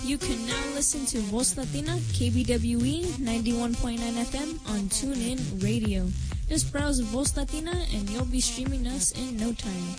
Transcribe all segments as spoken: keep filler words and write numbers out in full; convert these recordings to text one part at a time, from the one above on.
You can now listen to Voz Latina, K B W E ninety-one point nine F M on TuneIn Radio. Just browse Voz Latina and you'll be streaming us in no time.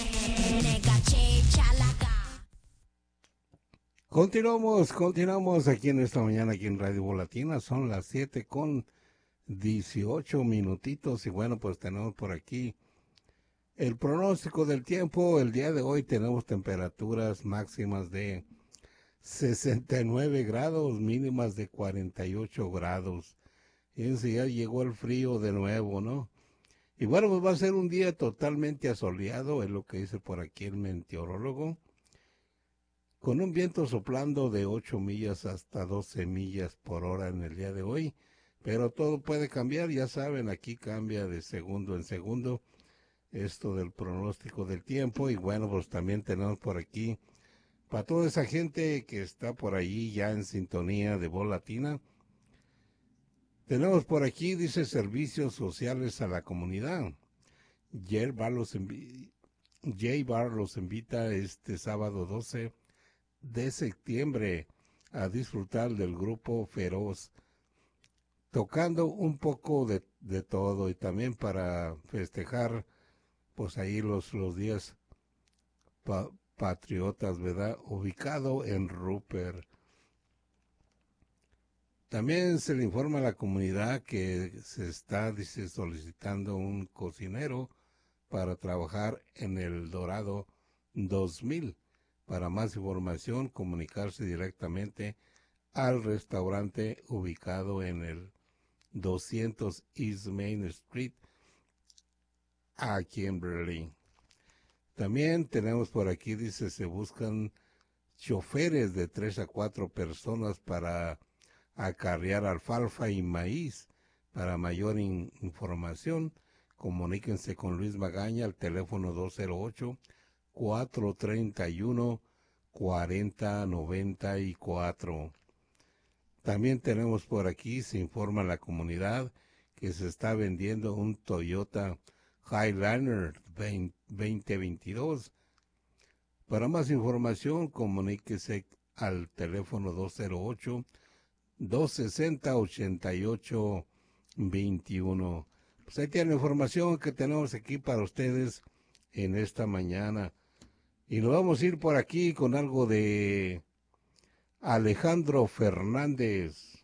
Continuamos, continuamos aquí en esta mañana, aquí en Radio Voz Latina. Son las siete con dieciocho minutitos y bueno, pues tenemos por aquí el pronóstico del tiempo. El día de hoy tenemos temperaturas máximas de sesenta y nueve grados, mínimas de cuarenta y ocho grados. Fíjense, ya llegó el frío de nuevo, ¿no? Y bueno, pues va a ser un día totalmente asoleado, es lo que dice por aquí el meteorólogo, con un viento soplando de ocho millas hasta doce millas por hora en el día de hoy. Pero todo puede cambiar, ya saben, aquí cambia de segundo en segundo esto del pronóstico del tiempo. Y bueno, pues también tenemos por aquí, para toda esa gente que está por allí ya en sintonía de Voz Latina, tenemos por aquí, dice, servicios sociales a la comunidad. J Bar los, invi J Bar los invita este sábado doce de septiembre a disfrutar del grupo Feroz, tocando un poco de, de todo, y también para festejar pues ahí los, los días pa patriotas, ¿verdad? Ubicado en Rupert. También se le informa a la comunidad que se está, dice, solicitando un cocinero para trabajar en el Dorado dos mil. Para más información, comunicarse directamente al restaurante ubicado en el doscientos East Main Street, aquí en Berlín. También tenemos por aquí, dice, se buscan choferes de tres a cuatro personas para acarrear alfalfa y maíz. Para mayor in información, comuníquense con Luis Magaña al teléfono dos cero ocho, cuatro tres uno, cuatro cero nueve cuatro. También tenemos por aquí, se informa a la comunidad que se está vendiendo un Toyota Highlander veinte veintidós. Para más información, comuníquese al teléfono dos cero ocho, dos seis cero, ocho ocho dos uno. Pues ahí tiene la información que tenemos aquí para ustedes en esta mañana. Y nos vamos a ir por aquí con algo de Alejandro Fernández.